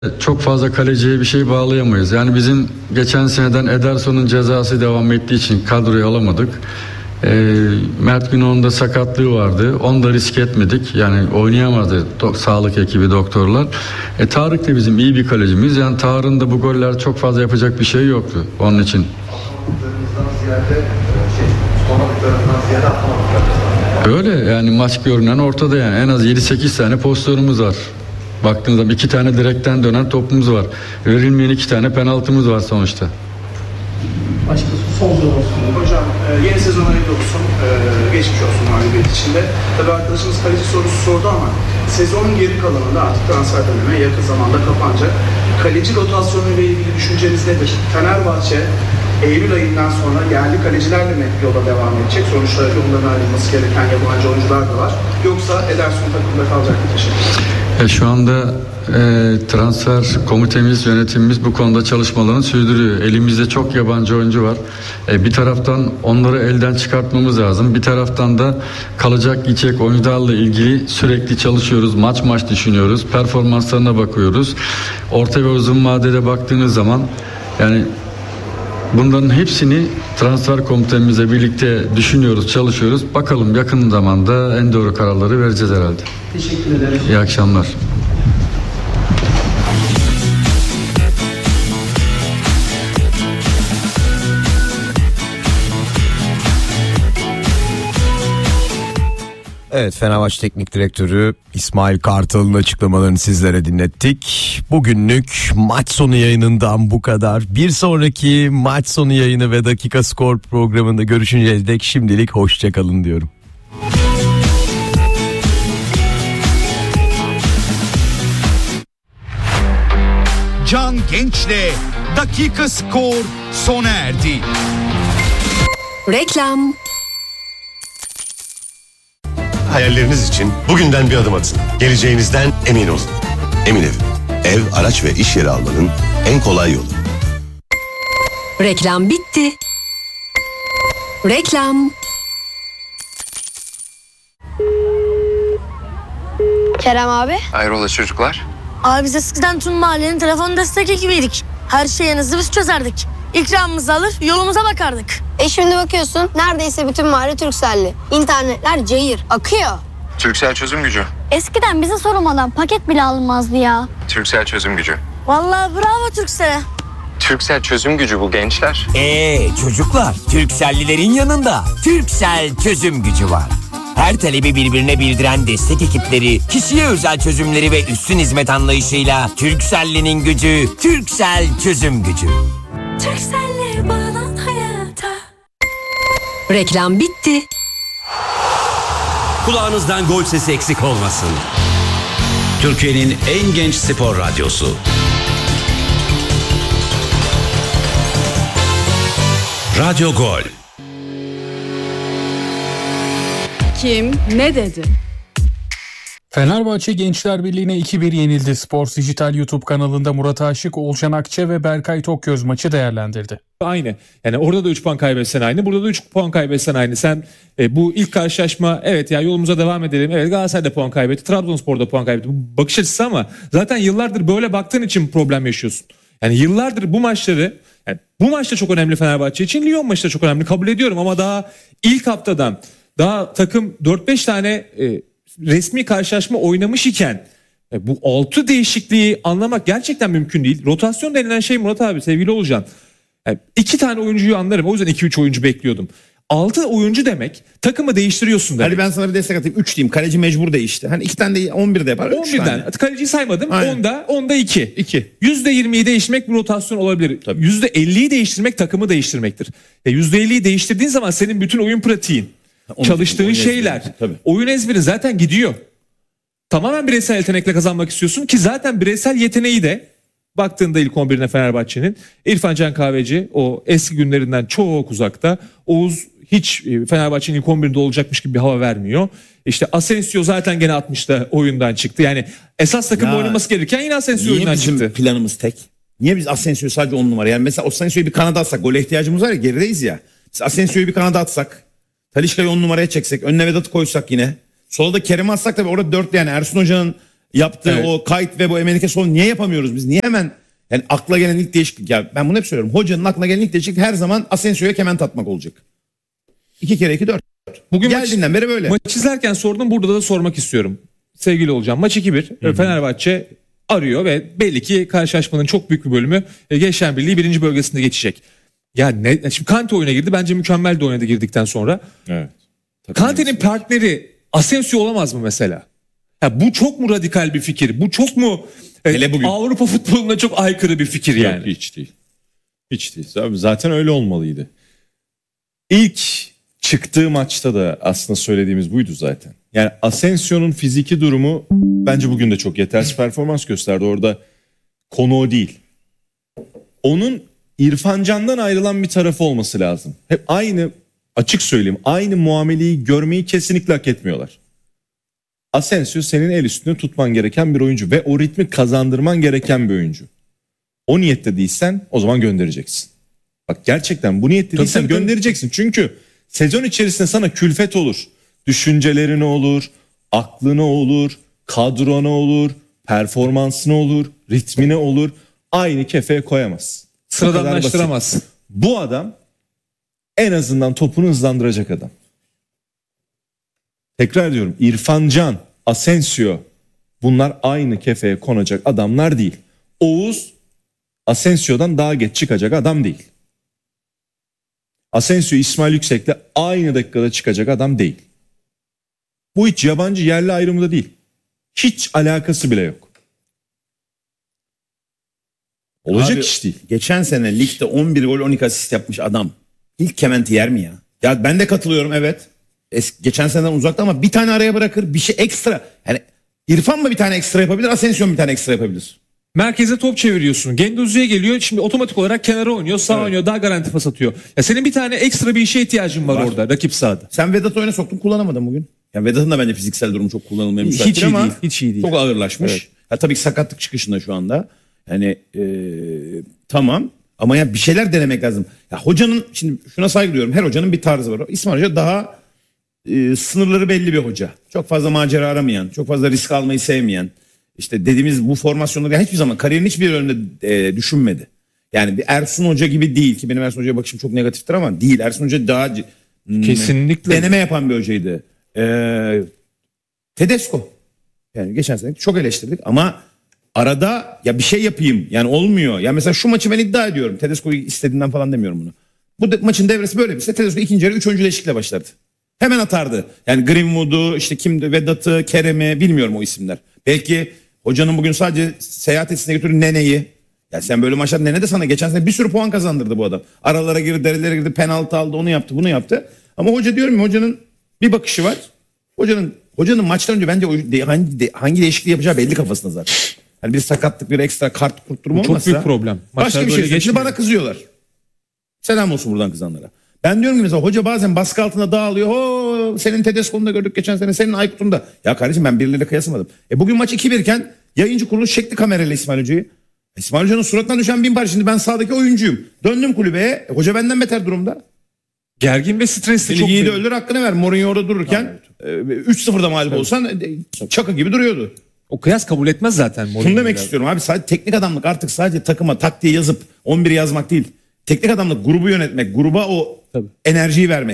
Çok fazla kaleciye bir şey bağlayamayız. Yani bizim geçen seneden Ederson'un cezası devam ettiği için kadroyu alamadık. Mert Günok'un da sakatlığı vardı. Onu da risk etmedik. Yani oynayamadı sağlık ekibi, doktorlar. Tarık da bizim iyi bir kalecimiz. Yani Tarık'ın da bu goller çok fazla yapacak bir şey yoktu onun için. Öyle yani maç görünen ortada yani. En az 7-8 tane pozisyonumuz var. Baktığınız zaman 2 tane direkten dönen topumuz var. Verilmeyen 2 tane penaltımız var sonuçta. Başkası son soru olsun. Hocam yeni sezon hayırlı olsun. Geçmiş olsun mağlubiyet içinde. Tabii arkadaşımız kaleci sorusu sordu ama sezonun geri kalanında artık transfer dönemi yakın zamanda kapanacak. Kaleci rotasyonu ile ilgili düşünceniz nedir? Fenerbahçe Eylül ayından sonra yerli kalecilerle mi yola devam edecek? Sonuçta yoldan ayrılması gereken yabancı oyuncular da var. Yoksa Ederson takımda kalacak mı? Şu anda transfer komitemiz, yönetimimiz bu konuda çalışmalarını sürdürüyor. Elimizde çok yabancı oyuncu var. Bir taraftan onları elden çıkartmamız lazım. Bir taraftan da kalacak gidecek oyuncularla ilgili sürekli çalışıyoruz. Maç düşünüyoruz. Performanslarına bakıyoruz. Orta ve uzun vadede baktığınız zaman yani bunların hepsini transfer komitemizle birlikte düşünüyoruz, çalışıyoruz. Bakalım yakın zamanda en doğru kararları vereceğiz herhalde. Teşekkür ederim. İyi akşamlar. Evet, Fenerbahçe Teknik Direktörü İsmail Kartal'ın açıklamalarını sizlere dinlettik. Bugünlük maç sonu yayınından bu kadar. Bir sonraki maç sonu yayını ve dakika skor programında görüşünceye dek şimdilik hoşçakalın diyorum. Can Genç'le dakika skor sona erdi. Reklam. Hayalleriniz için bugünden bir adım atın. Geleceğinizden emin olun. Emin Ev, araç ve iş yeri almanın en kolay yolu. Reklam bitti. Reklam. Kerem abi. Hayrola çocuklar? Abi biz eskiden tüm mahallenin telefon destek ekibiydik. Her şeyi hızlı biz çözerdik. İkramımızı alır yolumuza bakardık. Şimdi bakıyorsun neredeyse bütün mahalle Turkcell'li. İnternetler cayır akıyor. Turkcell çözüm gücü. Eskiden bize sorulmadan paket bile alınmazdı ya. Turkcell çözüm gücü. Vallahi bravo Turkcell'e. Turkcell çözüm gücü bu gençler. Çocuklar, Turkcell'lilerin yanında Turkcell çözüm gücü var. Her talebi birbirine bildiren destek ekipleri, kişiye özel çözümleri ve üstün hizmet anlayışıyla Turkcell'linin gücü, Turkcell çözüm gücü. Turkcell'le bağlan hayata. Reklam bitti. Kulağınızdan gol sesi eksik olmasın. Türkiye'nin en genç spor radyosu. Radyo Gol. Kim ne dedi? Fenerbahçe Gençler Birliği'ne 2-1 yenildi. Sports Dijital YouTube kanalında Murat Aşık, Oğuzhan Akça ve Berkay Tokgöz maçı değerlendirdi. Aynı. Yani orada da 3 puan kaybetsen aynı. Burada da 3 puan kaybetsen aynı. Sen bu ilk karşılaşma evet ya yolumuza devam edelim. Evet Galatasaray da puan kaybetti. Trabzonspor da puan kaybetti. Bu bakış açısı ama zaten yıllardır böyle baktığın için problem yaşıyorsun. Yani yıllardır bu maçları bu maçta çok önemli Fenerbahçe için. Lyon maçı da çok önemli kabul ediyorum ama daha ilk haftadan daha takım 4-5 tane resmi karşılaşma oynamış iken bu 6 değişikliği anlamak gerçekten mümkün değil. Rotasyon denilen şey Murat abi sevgili Olcan. 2 tane oyuncuyu anlarım. O yüzden 2-3 oyuncu bekliyordum. 6 oyuncu demek takımı değiştiriyorsun demek. Hadi ben sana bir destek atayım. 3 diyeyim. Kaleci mecbur değişti. Hani 2 tane de 11 de yapar. 11'den. Kaleciyi saymadım. Aynen. 10'da 2. %20'yi değiştirmek bir rotasyon olabilir. Tabii. %50'yi değiştirmek takımı değiştirmektir. %50'yi değiştirdiğin zaman senin bütün oyun pratiğin, çalıştığın şeyler, oyun ezberin zaten gidiyor. Tamamen bireysel yetenekle kazanmak istiyorsun ki zaten bireysel yeteneği de baktığında ilk 11'ine Fenerbahçe'nin İrfan Can Kahveci o eski günlerinden çok uzakta. Oğuz hiç Fenerbahçe'nin ilk 11'de olacakmış gibi bir hava vermiyor. İşte Asensio zaten gene 60'ta oyundan çıktı. Yani esas takım oynaması gereken yine Asensio oyundan çıktı. Niye bizim planımız tek? Niye biz Asensio'yu sadece 10 numara? Yani mesela Asensio'yu bir kanada atsak, gole ihtiyacımız var ya, gerideyiz ya. Biz Asensio'yu bir kanada atsak, Talisca'yı 10 numaraya çeksek, önüne Vedat'ı koysak yine. Sola da Kerem'i atsak tabii orada 4 yani Ersun Hoca'nın yaptığı o kayıt ve bu Emenike Sol niye yapamıyoruz biz? Niye hemen yani akla gelen ilk değişiklik, ya ben bunu hep söylüyorum. Hocanın aklına gelen ilk değişiklik her zaman Asensio'ya kement atmak olacak. 2 kere 2 4. Bugün geldiğinden beri böyle. Maç izlerken sordum, burada da sormak istiyorum. Sevgili Olcan, maç 2-1. Fenerbahçe arıyor ve belli ki karşılaşmanın çok büyük bir bölümü Gençler Birliği 1. bölgesinde geçecek. Ya şimdi Kante oyuna girdi. Bence mükemmel de oynadı girdikten sonra. Evet. Kante'nin partneri Asensio olamaz mı mesela? Ya bu çok mu radikal bir fikir? Bu çok mu Avrupa futboluna çok aykırı bir fikir yani? Yok, hiç değil. Hiç değil. Zaten öyle olmalıydı. İlk çıktığı maçta da aslında söylediğimiz buydu zaten. Yani Asensio'nun fiziki durumu bence bugün de çok yetersiz performans gösterdi. Orada konu o değil. Onun İrfan Can'dan ayrılan bir tarafı olması lazım. Hep aynı, açık söyleyeyim, aynı muameleyi görmeyi kesinlikle hak etmiyorlar. Asensio senin el üstünde tutman gereken bir oyuncu ve o ritmi kazandırman gereken bir oyuncu. O niyette değilsen o zaman göndereceksin. Bak gerçekten bu niyette değilsen göndereceksin. Çünkü sezon içerisinde sana külfet olur. Düşüncelerine olur, aklına olur, kadrona olur, performansına olur, ritmine olur. Aynı kefeye koyamaz. Sıradanlaştıramaz. Bu adam en azından topunu hızlandıracak adam. Tekrar diyorum, İrfan Can, Asensio, bunlar aynı kefeye konacak adamlar değil. Oğuz Asensio'dan daha geç çıkacak adam değil. Asensio İsmail Yüksek'le aynı dakikada çıkacak adam değil. Bu hiç yabancı yerli ayrımı da değil. Hiç alakası bile yok. Olacak Abi, iş değil. Geçen sene ligde 11 gol 12 asist yapmış adam ilk kementi yer mi ya? Ya ben de katılıyorum, evet. Geçen seneden uzakta ama bir tane araya bırakır, bir şey ekstra. Yani İrfan mı bir tane ekstra yapabilir, Asensio mu bir tane ekstra yapabilir? Merkeze top çeviriyorsun. Genduzi'ye geliyor. Şimdi otomatik olarak kenara oynuyor. Sağ oynuyor. Daha garanti pas atıyor. Ya senin bir tane ekstra bir işe ihtiyacın var orada. Rakip sahada. Sen Vedat'ı oyuna soktun, kullanamadın bugün. Yani Vedat'ın da bence fiziksel durumu çok kullanılmaya müsait ama değil. Hiç iyi değil. çok ağırlaşmış. Evet. Ya tabii ki sakatlık çıkışında şu anda. Yani tamam ama ya bir şeyler denemek lazım. Ya hocanın, şimdi şuna saygı duyuyorum. Her hocanın bir tarzı var. İsmail Hoca daha sınırları belli bir hoca. Çok fazla macera aramayan, çok fazla risk almayı sevmeyen. İşte dediğimiz bu formasyonları hiçbir zaman kariyerin hiçbir yönünde düşünmedi. Yani bir Ersun Hoca gibi değil ki, benim Ersun Hoca'ya bakışım çok negatiftir ama değil. Ersun Hoca daha kesinlikle deneme yapan bir hocaydı. Tedesco. Yani geçen sene çok eleştirdik ama arada ya bir şey yapayım yani olmuyor. Ya mesela şu maçı ben iddia ediyorum. Tedesco'yu istediğinden falan demiyorum bunu. Bu maçın devresi böyle bir şey. Tedesco ikinci yarı 3 oyuncu değişiklikle başlardı. Hemen atardı. Yani Greenwood'u, işte kimdi, Vedat'ı, Kerem'i, bilmiyorum o isimler. Belki hocanın bugün sadece seyahat etsin'e götürdüğü Nene'yi. Ya sen böyle maçlar, Nene de sana geçen sene bir sürü puan kazandırdı bu adam. Aralara girdi, derelere girdi, penaltı aldı, onu yaptı, bunu yaptı. Ama hoca diyorum ya, hocanın bir bakışı var. Hocanın maçtan önce bence hangi değişikliği yapacağı belli kafasında zaten. Yani bir sakatlık, bir ekstra kart kurtturma olmazsa. Çok büyük problem. Başka bir şey. Şimdi bana kızıyorlar. Selam olsun buradan kızanlara. Ben diyorum ki mesela hoca bazen baskı altında dağılıyor. Senin Tedesco'nu da gördük geçen sene. Senin Aykut'un da. Ya kardeşim ben birileriyle kıyasamadım. Bugün maç 2-1 iken yayıncı kuruluş çekti kamerayla İsmail Hoca'yı. İsmail Hoca'nın suratına düşen bin parça. Şimdi ben sahadaki oyuncuyum. Döndüm kulübeye. Hoca benden beter durumda. Gergin ve stresli. Çok iyi de öldür, hakkını ver. Mourinho orada dururken 3-0'da mağlup olsan çakı gibi duruyordu. O kıyas kabul etmez zaten. Şunu demek istiyorum abi, sadece teknik adamlık artık sadece takıma taktiği yazıp 11 yazmak değil. Teknik adamlık grubu yönetmek, gruba o enerjiyi vermek.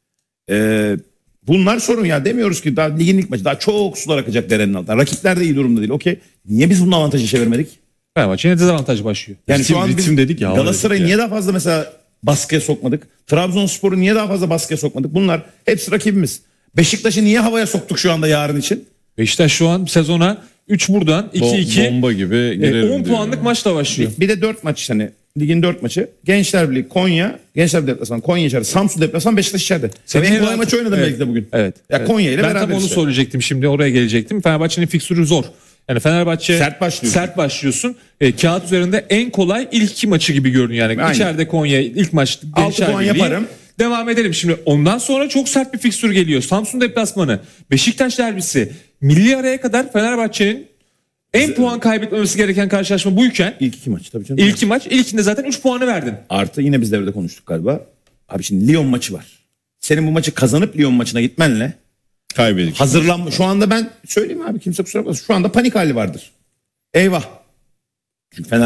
Bunlar sorun ya, demiyoruz ki daha ligin ilk maçı, daha çok sular akacak derenin altından. Rakipler de iyi durumda değil. Okey. Niye biz bunun avantajı çevirmedik? Fenerbahçe yine dezavantaj başlıyor. Yani şu an biz dedik ya, Galatasaray'ı niye daha fazla mesela baskıya sokmadık? Trabzonspor'u niye daha fazla baskıya sokmadık? Bunlar hepsi rakibimiz. Beşiktaş'ı niye havaya soktuk şu anda yarın için? Beşiktaş şu an sezona 3 buradan 2-2 bomba gibi girelim 10 puanlık maçla başlıyor. Bir de 4 maç, hani ligin 4 maçı. Gençler Birliği, Konya, Gençler Birliği deplasman, Konya içeride, Samsun deplasman, Beşiktaş içeride. En kolay maçı oynadım belki de bugün. Evet. Ya Konya ile ben beraber. Ben tam onu söyleyecektim, şimdi oraya gelecektim. Fenerbahçe'nin fiksürü zor. Yani Fenerbahçe sert başlıyorsun. Kağıt üzerinde en kolay ilk 2 maçı gibi görünüyor yani. Aynen. İçeride Konya ilk maç, 6 puan yaparım. Devam edelim şimdi. Ondan sonra çok sert bir fikstür geliyor. Samsun deplasmanı, Beşiktaş derbisi. Milli araya kadar Fenerbahçe'nin en puan kaybetmemesi gereken karşılaşma buyken. İlk 2 maç tabii canım. İlk 2 maç. İlkinde zaten 3 puanı verdin. Artı yine biz devrede konuştuk galiba. Abi şimdi Lyon maçı var. Senin bu maçı kazanıp Lyon maçına gitmenle Kaybedecek. Hazırlanma. Şu anda ben söyleyeyim abi, kimse kusura bakmasın. Şu anda panik hali vardır. Eyvah. Çünkü